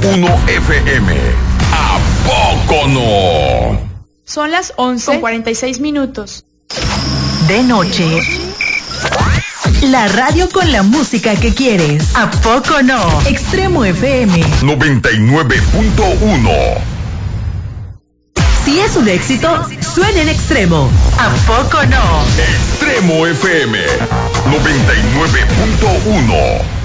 99.1 FM. ¿A poco no? Son las 11:46. De noche. La radio con la música que quieres. ¿A poco no? Extremo FM 99.1. Si es un éxito, suena en Extremo. ¿A poco no? Extremo FM 99.1.